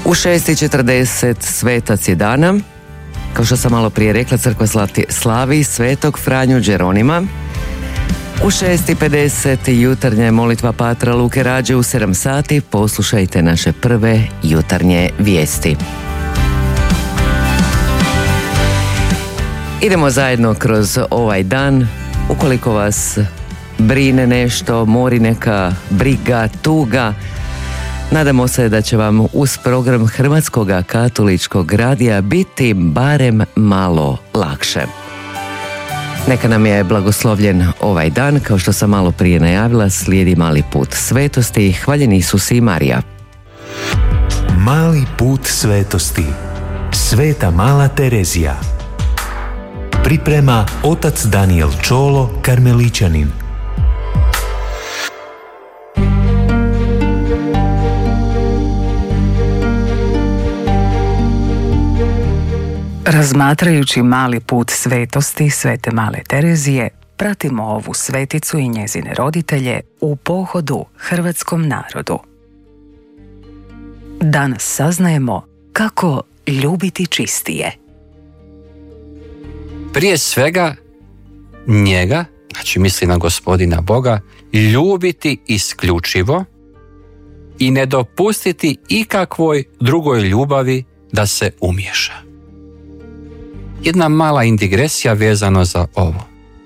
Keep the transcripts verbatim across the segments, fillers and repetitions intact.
U šest i četrdeset svetac je dana. Kao što sam malo prije rekla, crkva slavi svetog Franju Đeronima. U šest i pedeset jutarnja molitva Patra Luke Rađe. U sedam sati poslušajte naše prve jutarnje vijesti. Idemo zajedno kroz ovaj dan. Ukoliko vas brine nešto, mori neka briga, tuga, nadamo se da će vam uz program Hrvatskog katoličkog radija biti barem malo lakše. Neka nam je blagoslovljen ovaj dan, kao što sam malo prije najavila, slijedi mali put svetosti. Hvaljen Isus i Marija. Mali put svetosti. Sveta Mala Terezija. Priprema otac Daniel Čolo, karmeličanin. Razmatrajući mali put svetosti Svete Male Terezije, pratimo ovu sveticu i njezine roditelje u pohodu hrvatskom narodu. Danas saznajemo kako ljubiti čistije. Prije svega njega, znači misli na Gospodina Boga, ljubiti isključivo i ne dopustiti ikakvoj drugoj ljubavi da se umiješa. Jedna mala indigresija vezano za ovo.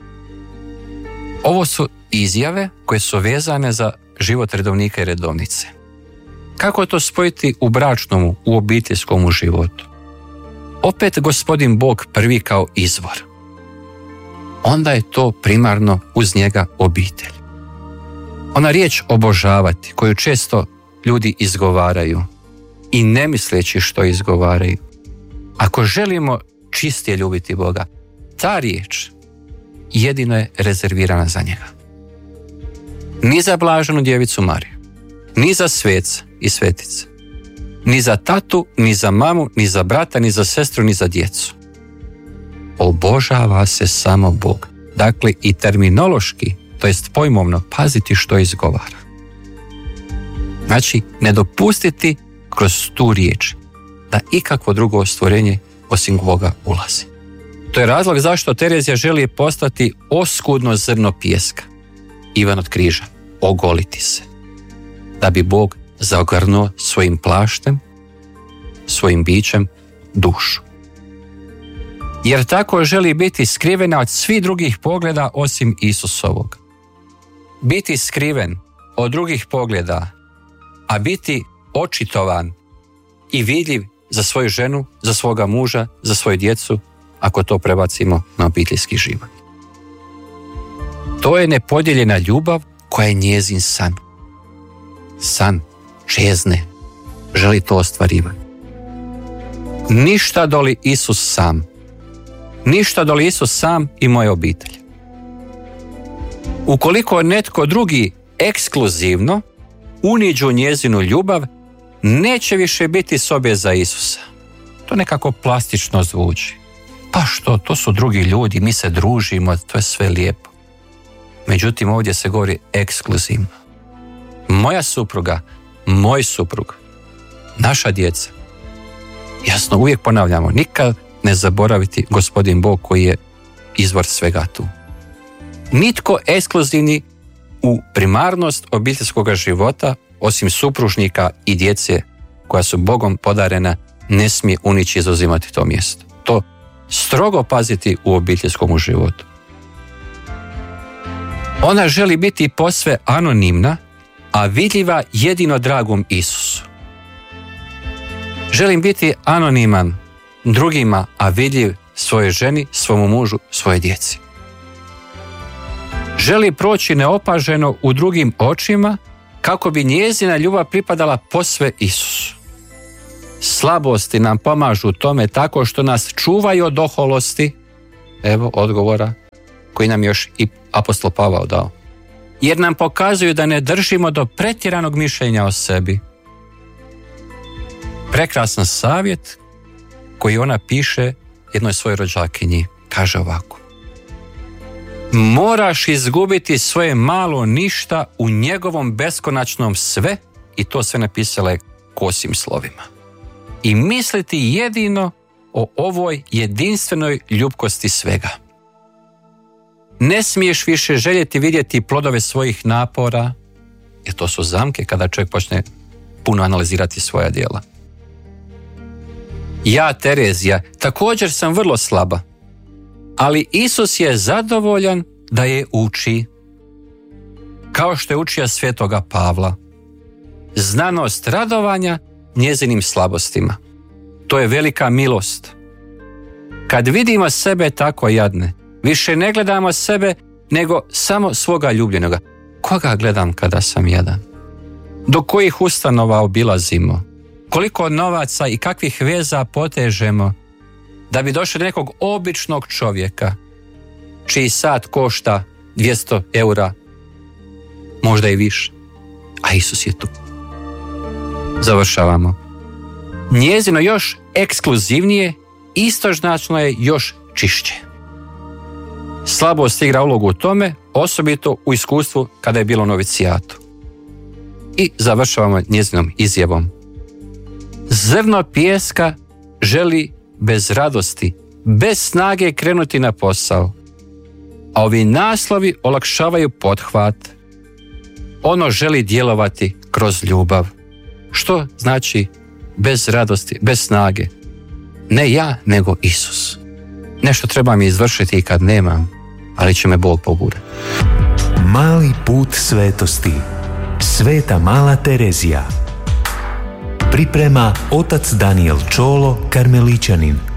Ovo su izjave koje su vezane za život redovnika i redovnice. Kako to spojiti u bračnom, u obiteljskom životu? Opet Gospodin Bog prvi kao izvor. Onda je to primarno uz njega obitelj. Ona riječ obožavati, koju često ljudi izgovaraju i ne misleći što izgovaraju. Ako želimo čistije ljubiti Boga, ta riječ jedino je rezervirana za njega. Ni za blaženu djevicu Mariju, ni za sveca i svetice, ni za tatu, ni za mamu, ni za brata, ni za sestru, ni za djecu. Obožava se samo Bog. Dakle, i terminološki, to jest pojmovno, paziti što izgovara. Znači, ne dopustiti kroz tu riječ da ikakvo drugo stvorenje osim Boga ulazi. To je razlog zašto Terezija želi postati oskudno zrno pijeska. Ivan od križa, ogoliti se. Da bi Bog zaogrnuo svojim plaštem, svojim bićem, dušu. Jer tako želi biti skrivena od svih drugih pogleda osim Isusovog. Biti skriven od drugih pogleda, a biti očitovan i vidljiv za svoju ženu, za svoga muža, za svoju djecu, ako to prebacimo na obiteljski život. To je nepodijeljena ljubav koja je njezin san. San čezne, želi to ostvarivati. Ništa doli Isus sam. Ništa doli Isus sam i moja obitelj. Ukoliko netko drugi ekskluzivno uniđu njezinu ljubav, neće više biti sobe za Isusa. To nekako plastično zvuči. Pa što, to su drugi ljudi, mi se družimo, to je sve lijepo. Međutim, ovdje se govori ekskluzivno. Moja supruga, moj suprug, naša djeca. Jasno, uvijek ponavljamo, nikad ne zaboraviti Gospodin Bog koji je izvor svega tu. Nitko ekskluzivni u primarnost obiteljskog života, osim supružnika i djece koja su Bogom podarena, ne smije unići i zauzimati to mjesto. To strogo paziti u obiteljskom životu. Ona želi biti posve anonimna, a vidljiva jedino dragom Isusu. Želim biti anoniman drugima, a vidljiv svojoj ženi, svojemu mužu, svojoj djeci. Želi proći neopaženo u drugim očima, kako bi njezina ljubav pripadala posve Isusu. Slabosti nam pomažu u tome tako što nas čuvaju od oholosti, evo odgovora koji nam još i apostol Pavao dao. Jer nam pokazuju da ne držimo do pretjeranog mišljenja o sebi. Prekrasan savjet koji ona piše jednoj svojoj rođakinji. Kaže ovako: moraš izgubiti svoje malo ništa u njegovom beskonačnom sve, i to sve napisala je kosim slovima. i misliti jedino o ovoj jedinstvenoj ljubkosti svega. Ne smiješ više željeti vidjeti plodove svojih napora, jer to su zamke kada čovjek počne puno analizirati svoja djela. Ja, Terezija, također sam vrlo slaba, ali Isus je zadovoljan da je uči, kao što je učio svetoga Pavla. Znanost radovanja njezinim slabostima. To je velika milost. Kad vidimo sebe tako jadne, više ne gledamo sebe, nego samo svoga ljubljenoga. Koga gledam kada sam jadan? Do kojih ustanova obilazimo? Koliko novaca i kakvih veza potežemo da bi došli do nekog običnog čovjeka čiji sat košta dvjesto eura, možda i više, a Isus je tu. Završavamo. Njezino još ekskluzivnije istoznačno je još čišće. Slabost igra ulogu u tome, osobito u iskustvu kada je bilo novicijatu. I završavamo njezinom izjavom. Zrno pijeska želi bez radosti, bez snage krenuti na posao, a ovi naslovi olakšavaju pothvat. Ono želi djelovati kroz ljubav. Što znači bez radosti, bez snage? Ne ja, nego Isus. Nešto treba mi izvršiti i kad nemam, ali će me Bog pogurati. Mali put svetosti. Sveta mala Terezija. Priprema otac Daniel Čolo, karmeličanin.